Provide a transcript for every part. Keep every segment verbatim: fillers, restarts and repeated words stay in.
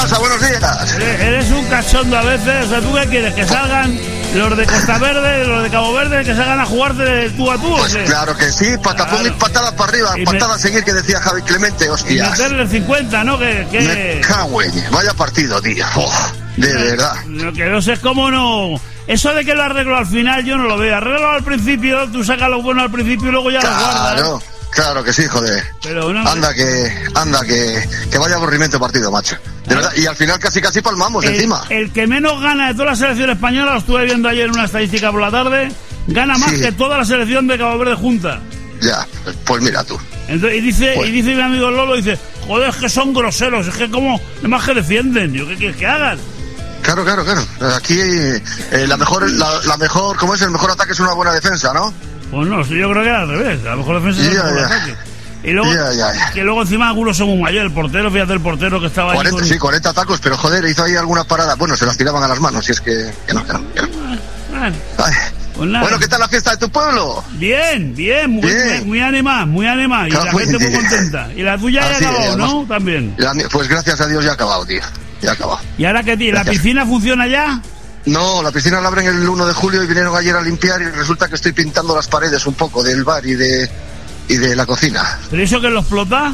pasa? Buenos días. Eres, eres un cachondo a veces. O sea, ¿tú qué quieres? ¿Que salgan los de Costa Verde, los de Cabo Verde, que salgan a jugarte de tú a tú? Pues ¿o qué? claro que sí, patapón Claro. y patada para arriba, Y patada me- a seguir que decía Javi Clemente, Y hostias. meterle el cincuenta, ¿no? Que, Me que... cago en, vaya partido, tío. Oh, de verdad. Lo que no sé es cómo no... Eso de que lo arreglo al final yo no lo veo. Arreglo al principio, tú sacas lo bueno al principio y luego ya lo guardas. Claro, claro que sí, joder. Pero no... Anda que, anda que, que vaya aburrimiento partido, macho. De verdad, y al final casi casi palmamos el, encima. el que menos gana de toda la selección española, lo estuve viendo ayer en una estadística por la tarde, gana más Sí. que toda la selección de Cabo Verde junta. Ya, pues, pues mira tú. Entonces, y dice Pues- y dice mi amigo Lolo, dice, joder, es que son groseros, es que como, más que defienden. Yo, ¿qué quieres que hagan? Claro, claro, claro. Aquí eh, la mejor, la, la mejor, ¿cómo es? El mejor ataque es una buena defensa, ¿no? Pues no, yo creo que era al revés, a lo mejor defensa es el Ya, mejor ya. ataque. Y luego, Ya, ya, ya. que luego encima algunos son un mayor, el portero, fíjate el portero que estaba ahí cuarenta, con... sí, cuarenta tacos, pero joder, hizo ahí alguna parada. Bueno, se las tiraban a las manos, si es que... que no, que no, que no. Bueno, Ay. pues nada. Bueno, ¿qué tal la fiesta de tu pueblo? Bien, bien, muy, Bien. muy, muy animada, muy animada. Y la Claro, gente muy bien. contenta. Y la tuya ya ha Así, acabado, además- ¿no? También. Ya, Pues gracias a Dios ya ha acabado, tío. Ya ha acabado. ¿Y ahora qué tiene? ¿La Gracias. piscina funciona ya? No, la piscina la abren el uno de julio y vinieron ayer a limpiar y resulta que estoy pintando las paredes un poco del bar y de y de la cocina. ¿Pero eso que lo explota?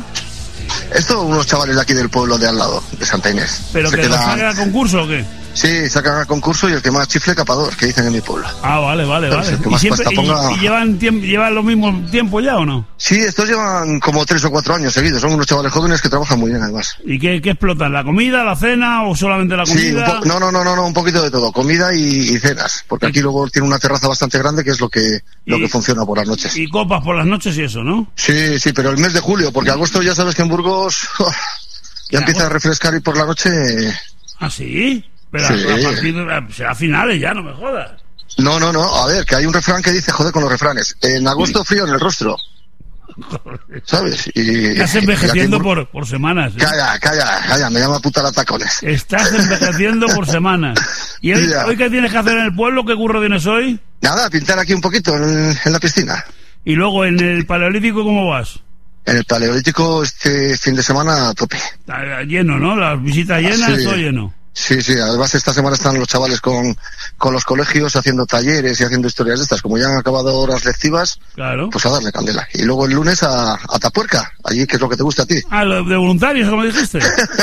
Esto unos chavales de aquí del pueblo de al lado, de Santa Inés. ¿Pero Se que lo quedan- saca a concurso o qué? Sí, sacan a concurso y el que más chifle capador, que dicen en mi pueblo. Ah, vale, vale, Pero vale. si el que ¿Y, más siempre, pasta y- ponga- y llevan, tiemp- llevan lo mismo tiempo ya o no? Sí, estos llevan como tres o cuatro años seguidos. Son unos chavales jóvenes que trabajan muy bien, además. ¿Y qué, qué explotan? ¿La comida, la cena o solamente la Sí, un comida? po- no, no, no, no, no, un poquito de todo. Comida y, y cenas. Porque aquí luego tiene una terraza bastante grande que es lo que, lo Y- que funciona por las noches. Y copas por las noches y eso, ¿no? Sí, sí, pero el mes de julio, porque agosto ya sabes que en Burgos oh, ya Ya, empieza bueno. a refrescar y por la noche... ¿Ah, sí? Pero Sí. a, a partir de... Será finales ya, no me jodas. No, no, no, a ver, que hay un refrán que dice, joder, con los refranes. En agosto frío en el rostro, ¿sabes? Y, Estás y aquí en envejeciendo Bur- por, por semanas. ¿eh? Calla, calla, calla, me llama puta la tacones. Estás envejeciendo por semanas. ¿Y hoy, Ya. hoy qué tienes que hacer en el pueblo? ¿Qué curro tienes hoy? Nada, pintar aquí un poquito en, en la piscina. Y luego en el Paleolítico, ¿cómo vas? En el Paleolítico este fin de semana a tope. Ah, lleno, ¿no? Las visitas llenas, Sí. todo lleno. Sí, sí, además esta semana están los chavales con, con los colegios haciendo talleres y haciendo historias de estas. Como ya han acabado horas lectivas, Claro. pues a darle candela. Y luego el lunes a, a Tapuerca, allí que es lo que te gusta a ti. Ah, lo de voluntarios, como dijiste.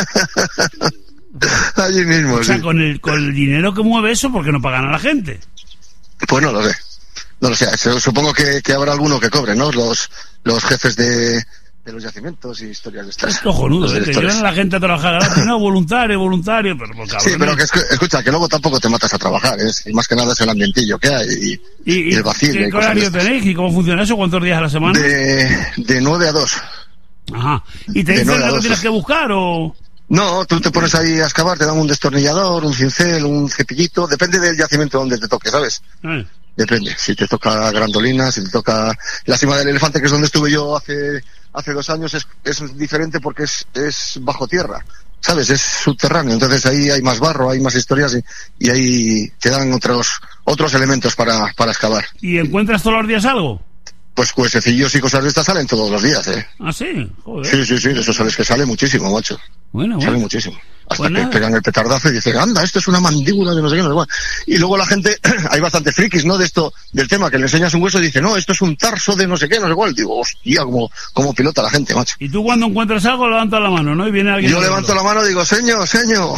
Allí mismo, O sea, sí. con el, con el dinero que mueve eso, ¿por qué no pagan a la gente? Pues no lo sé. No lo sé. Su- Supongo que, que habrá alguno que cobre, ¿no? Los, los jefes de, de los yacimientos y historias de estas. Es cojonudo, Los ¿eh? Que directores. llevan a la gente a trabajar gratis. No, voluntario, voluntario, pero por cabrón. Sí, pero que escu- escucha, que luego tampoco te matas a trabajar, ¿eh? Y más que nada es el ambientillo que hay y, ¿Y, y el vacío. ¿qué y cosas de horario estas. tenéis y cómo funciona eso? ¿Cuántos días a la semana? De, de nueve a dos. Ajá. ¿Y te de dicen nueve a lo que dos. tienes que buscar o...? No, tú te pones ahí a excavar, te dan un destornillador, un cincel, un cepillito, depende del yacimiento donde te toque, ¿sabes? Eh. Depende, si te toca Grandolina, si te toca la cima del elefante, que es donde estuve yo hace hace dos años, es, es diferente porque es, es bajo tierra, ¿sabes? Es subterráneo, entonces ahí hay más barro, hay más historias y, y ahí te dan otros otros elementos para, para excavar. ¿Y encuentras todos los días algo? Pues huesecillos y cosas de estas salen todos los días, ¿eh? Ah, sí, joder. Sí, sí, sí, de eso sabes que sale muchísimo, macho. Bueno, Sale bueno. muchísimo. Hasta Pues que nada. pegan el petardazo y dicen, anda, esto es una mandíbula de no sé qué, no sé cuál. Y luego la gente, hay bastante frikis, ¿no? De esto, del tema, que le enseñas un hueso y dice, no, esto es un tarso de no sé qué, no sé cuál. Digo, hostia, como, como pilota la gente, macho. Y tú cuando encuentras algo levantas la mano, ¿no? Y viene alguien... Yo a levanto verlo. la mano y digo, señor, señor.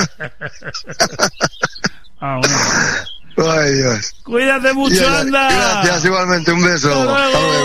Ah, bueno. Ay, Dios. Cuídate mucho, Ya, ya. anda. Gracias, igualmente, un beso. Hasta luego. Hasta luego.